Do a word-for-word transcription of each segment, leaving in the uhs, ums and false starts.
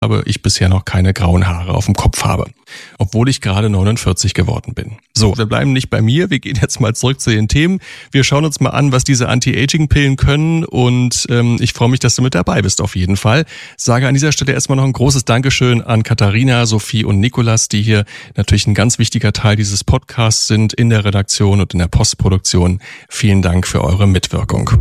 habe, ich bisher noch keine grauen Haare auf dem Kopf habe, obwohl ich gerade neunundvierzig geworden bin. So, wir bleiben nicht bei mir, wir gehen jetzt mal zurück zu den Themen. Wir schauen uns mal an, was diese Anti-Aging-Pillen können und ähm, ich freue mich, dass du mit dabei bist auf jeden Fall. Sage an dieser Stelle erstmal noch ein großes Dankeschön an Katharina, Sophie und Nikolas, die hier natürlich ein ganz wichtiger Teil dieses Podcasts sind in der Redaktion und in der Postproduktion. Vielen Dank für eure Mitwirkung.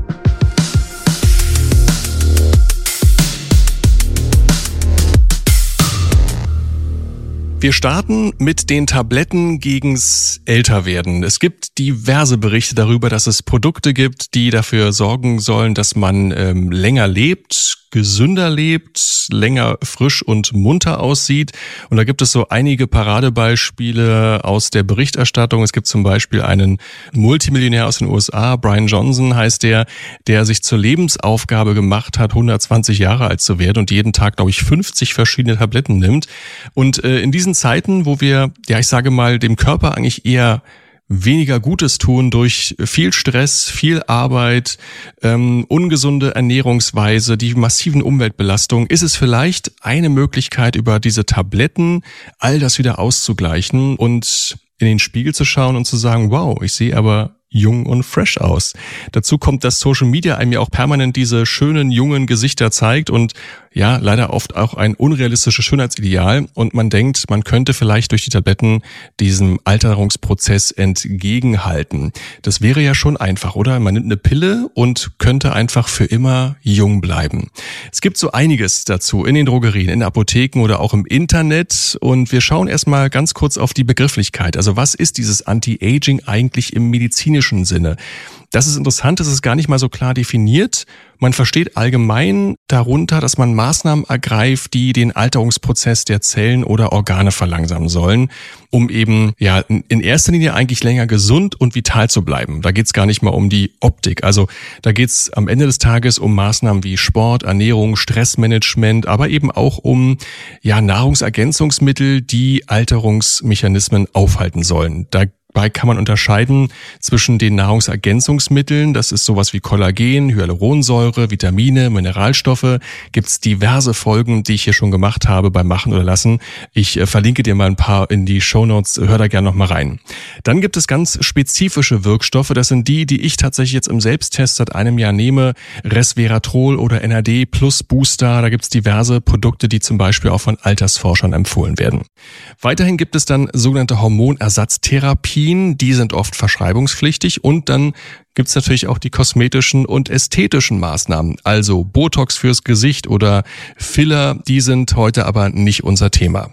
Wir starten mit den Tabletten gegens Älterwerden. Es gibt diverse Berichte darüber, dass es Produkte gibt, die dafür sorgen sollen, dass man ähm, länger lebt, gesünder lebt, länger frisch und munter aussieht. Und da gibt es so einige Paradebeispiele aus der Berichterstattung. Es gibt zum Beispiel einen Multimillionär aus den U S A, Brian Johnson heißt der, der sich zur Lebensaufgabe gemacht hat, hundertzwanzig Jahre alt zu werden und jeden Tag, glaube ich, fünfzig verschiedene Tabletten nimmt. Und äh, in diesen Zeiten, wo wir, ja, ich sage mal, dem Körper eigentlich eher weniger Gutes tun durch viel Stress, viel Arbeit, ähm, ungesunde Ernährungsweise, die massiven Umweltbelastungen, ist es vielleicht eine Möglichkeit, über diese Tabletten all das wieder auszugleichen und in den Spiegel zu schauen und zu sagen, wow, ich sehe aber jung und fresh aus. Dazu kommt, dass Social Media einem ja auch permanent diese schönen, jungen Gesichter zeigt und ja, leider oft auch ein unrealistisches Schönheitsideal und man denkt, man könnte vielleicht durch die Tabletten diesem Alterungsprozess entgegenhalten. Das wäre ja schon einfach, oder? Man nimmt eine Pille und könnte einfach für immer jung bleiben. Es gibt so einiges dazu in den Drogerien, in Apotheken oder auch im Internet und wir schauen erstmal ganz kurz auf die Begrifflichkeit. Also was ist dieses Anti-Aging eigentlich im medizinischen Sinne? Das ist interessant, das ist gar nicht mal so klar definiert. Man versteht allgemein darunter, dass man Maßnahmen ergreift, die den Alterungsprozess der Zellen oder Organe verlangsamen sollen, um eben ja in erster Linie eigentlich länger gesund und vital zu bleiben. Da geht's gar nicht mal um die Optik. Also da geht's am Ende des Tages um Maßnahmen wie Sport, Ernährung, Stressmanagement, aber eben auch um ja Nahrungsergänzungsmittel, die Alterungsmechanismen aufhalten sollen. Da Dabei kann man unterscheiden zwischen den Nahrungsergänzungsmitteln, das ist sowas wie Kollagen, Hyaluronsäure, Vitamine, Mineralstoffe. Gibt's diverse Folgen, die ich hier schon gemacht habe beim Machen oder Lassen. Ich äh, verlinke dir mal ein paar in die Shownotes, hör da gerne noch mal rein. Dann gibt es ganz spezifische Wirkstoffe, das sind die, die ich tatsächlich jetzt im Selbsttest seit einem Jahr nehme. Resveratrol oder N A D plus Booster, da gibt's diverse Produkte, die zum Beispiel auch von Altersforschern empfohlen werden. Weiterhin gibt es dann sogenannte Hormonersatztherapie. Die sind oft verschreibungspflichtig und dann gibt's natürlich auch die kosmetischen und ästhetischen Maßnahmen, also Botox fürs Gesicht oder Filler, die sind heute aber nicht unser Thema.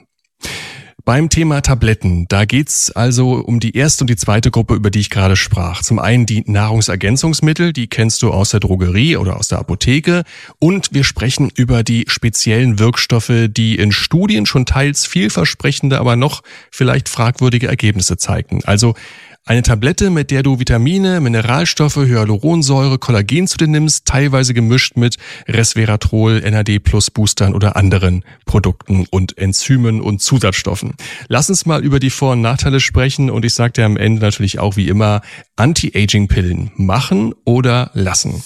Beim Thema Tabletten, da geht's also um die erste und die zweite Gruppe, über die ich gerade sprach. Zum einen die Nahrungsergänzungsmittel, die kennst du aus der Drogerie oder aus der Apotheke. Und wir sprechen über die speziellen Wirkstoffe, die in Studien schon teils vielversprechende, aber noch vielleicht fragwürdige Ergebnisse zeigten. Also eine Tablette, mit der du Vitamine, Mineralstoffe, Hyaluronsäure, Kollagen zu dir nimmst, teilweise gemischt mit Resveratrol, N A D plus Boostern oder anderen Produkten und Enzymen und Zusatzstoffen. Lass uns mal über die Vor- und Nachteile sprechen und ich sage dir am Ende natürlich auch wie immer, Anti-Aging-Pillen machen oder lassen.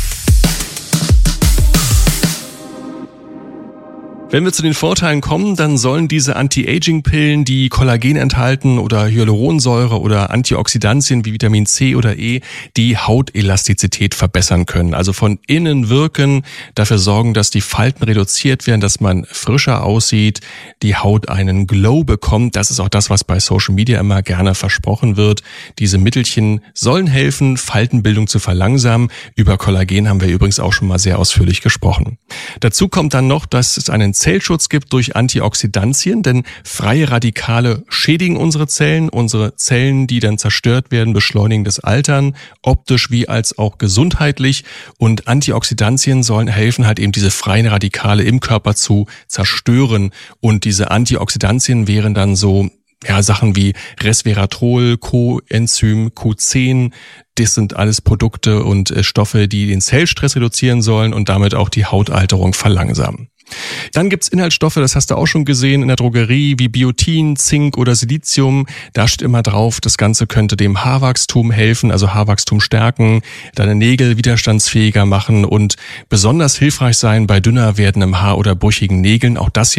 Wenn wir zu den Vorteilen kommen, dann sollen diese Anti-Aging-Pillen, die Kollagen enthalten oder Hyaluronsäure oder Antioxidantien wie Vitamin C oder E, die Hautelastizität verbessern können. Also von innen wirken, dafür sorgen, dass die Falten reduziert werden, dass man frischer aussieht, die Haut einen Glow bekommt. Das ist auch das, was bei Social Media immer gerne versprochen wird. Diese Mittelchen sollen helfen, Faltenbildung zu verlangsamen. Über Kollagen haben wir übrigens auch schon mal sehr ausführlich gesprochen. Dazu kommt dann noch, dass es einen Zellschutz gibt durch Antioxidantien, denn freie Radikale schädigen unsere Zellen. Unsere Zellen, die dann zerstört werden, beschleunigen das Altern, optisch wie als auch gesundheitlich. Und Antioxidantien sollen helfen, halt eben diese freien Radikale im Körper zu zerstören. Und diese Antioxidantien wären dann so ja, Sachen wie Resveratrol, Coenzym Q zehn, das sind alles Produkte und äh, Stoffe, die den Zellstress reduzieren sollen und damit auch die Hautalterung verlangsamen. Dann gibt's Inhaltsstoffe, das hast du auch schon gesehen in der Drogerie, wie Biotin, Zink oder Silizium. Da steht immer drauf, das Ganze könnte dem Haarwachstum helfen, also Haarwachstum stärken, deine Nägel widerstandsfähiger machen und besonders hilfreich sein bei dünner werdendem Haar oder brüchigen Nägeln. Auch das